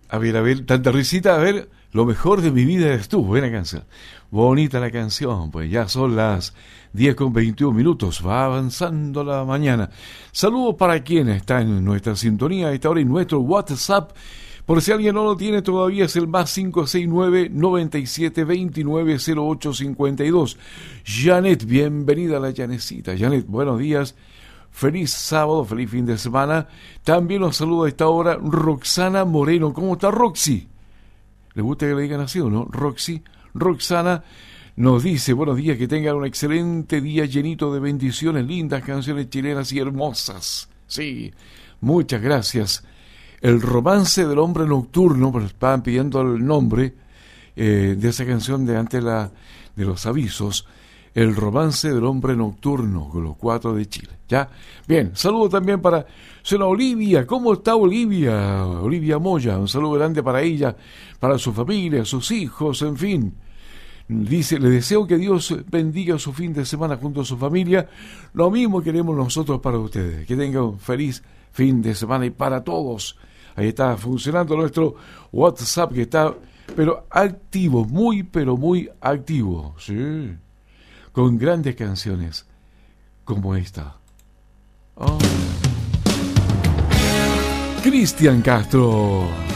A ver, tanta risita, a ver, lo mejor de mi vida eres tú, buena canción. Bonita la canción, pues ya son las 10:21, va avanzando la mañana. Saludos para quienes están en nuestra sintonía a esta hora y nuestro WhatsApp. Por si alguien no lo tiene todavía, es el +569 9729 0852. Janet, bienvenida a la Janecita. Janet, buenos días. Feliz sábado, feliz fin de semana. También nos saluda a esta hora Roxana Moreno. ¿Cómo está Roxy? ¿Le gusta que le digan así o no? Roxy, Roxana nos dice, buenos días, que tengan un excelente día lleno de bendiciones, lindas canciones chilenas y hermosas. Sí, muchas gracias. El romance del hombre nocturno, pues estaban pidiendo el nombre de esa canción de antes de los avisos. El romance del hombre nocturno, con los 4 de Chile. ¿Ya? Bien, saludo también para señora Olivia. ¿Cómo está Olivia? Olivia Moya, un saludo grande para ella, para su familia, sus hijos, en fin. Dice, le deseo que Dios bendiga su fin de semana junto a su familia. Lo mismo queremos nosotros para ustedes. Que tengan un feliz fin de semana y para todos. Ahí está funcionando nuestro WhatsApp que está, pero activo, pero muy activo. Sí. Con grandes canciones como esta. Oh. Cristian Castro.